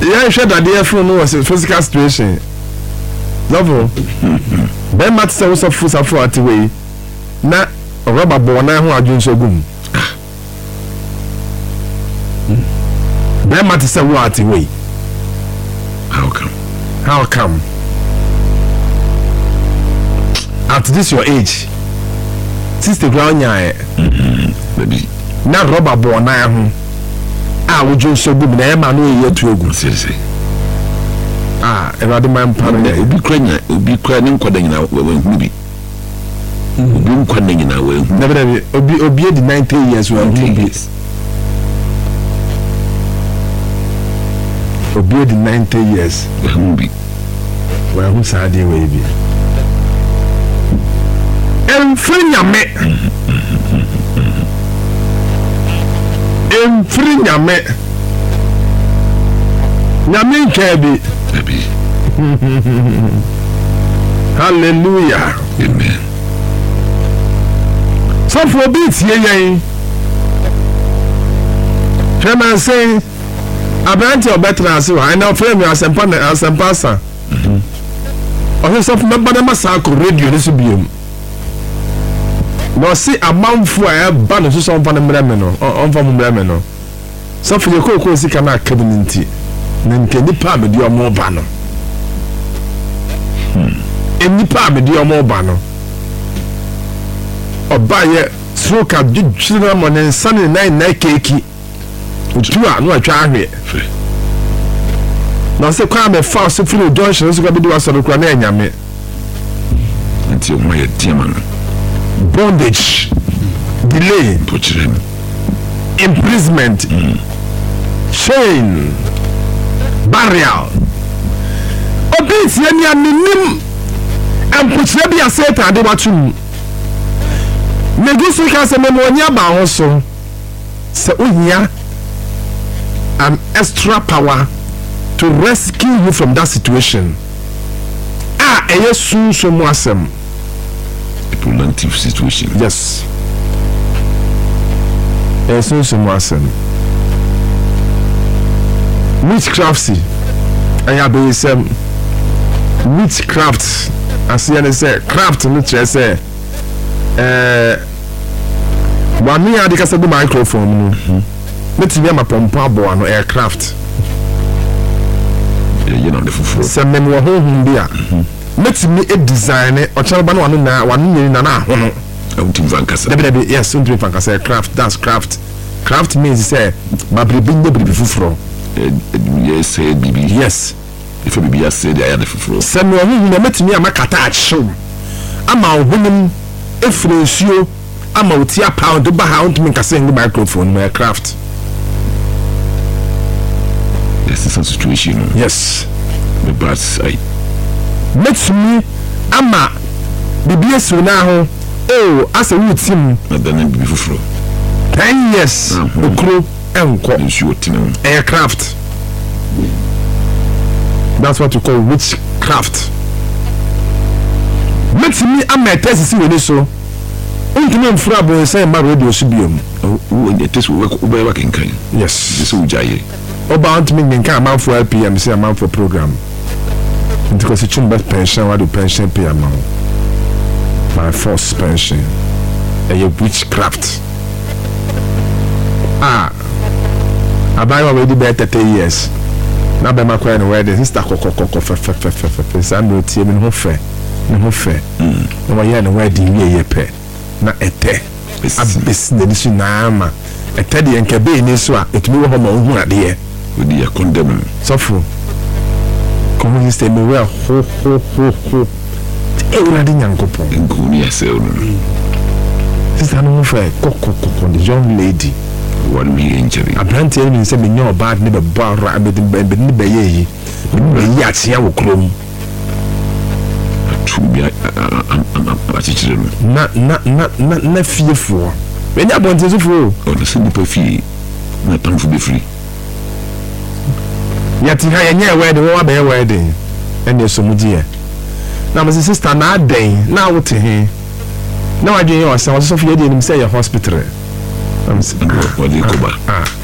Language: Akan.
Yeah, sure that the phone was a physical situation. Love. Ben Matsa was a full support away. Na rubber ball na ho adwun so gum. Ben Matsa what away. How come? How come? At this your age, sister ground ya Baby. Na rubber ball na ho. Ah, would you so good na ma no ye to ogu. Seriously. Ah, everybody man pan there. Obi kra ni nkwadan nyina we hu bi. Obi nkwadan nyina we hu. Never obi the 90 years we hu bi. Obi the 90 years We hu bi. We hu sa dey we bi. Enfrinyame. Enfrinyame. Nyame nkabi. Baby. Hallelujah. Amen. So for beats yen. Chairman say Abranti obetra say I now frame you as empasa. Oh so for member masako radio this biom. No see amountful I ban so some for mreme no on for mreme no. So for your kokko sika na kabinti. Na nke nipa me di omo ba no. Nipa me di omo ba no. Oba ye stroke jujira mo ne nsane na keki. Otu a no atwa ahwe. Na se kwa me fa so firi junction so ka bi di wasoro kwa na anyame. Nti o mo ye tiama no. Bondage, delay, imprisonment, chain, barrier. Obis yeni aminim and put be a set and they were to Negusu can say Memonia Bahoso. So an extra power to rescue you from that situation. Ah, a yes, soon so mwasem. Productive situation. Yes. So some witchcraft. I have some witchcraft. I see and say craft which I say. One me had the microphone. Let's be my pompa boy no aircraft. You know the fufu. Some men were home here. Let me a design or chalban one na hono. Yes, craft, that's craft. Craft means say babri bindo bibi fufro. Yes, say bibi. Yes. If a bibi said I had the fufro. Some who met me a makata show. I'm a woman if you I'm out here pound to bound to make a single microphone my craft. Yes, it's a situation. Yes. The bad side. Let me ama bibi so na ho oh as a root team na then bibi fufro 10 years okro enko aircraft. That's what you call witchcraft. Let me ama test see we so untumi mfura bo say ma radio so biom oh test we work in kan. Yes this will jaye about me nkan man for LPM say man for program because it's best pension what do pension pay amount my first pension a witchcraft. Abai already be 30 years na be makwa no wedding sister kokokoko fe say no tie me no fe no wa ye no wedding ye pe na ete abis na nisu na ama ete de enke be ni so a etumi wo ho ma hu ade we dey condemn so for communist say me we ho ewurade nyankopon nguni asel no sister no fe kokokoko the young lady one me injury abranti eni say me nyo bad ne be bara abedi ni be ye yi atia wo krom atumi achichire no na fiefo we nya bonte so fo o na sindi pa fie na tanfo be free yati ha ye nya wedding wo ba ye wedding ene so mudie na my sister na den na wote he na wadwen yo say so fie dey nim say your hospital what do you go back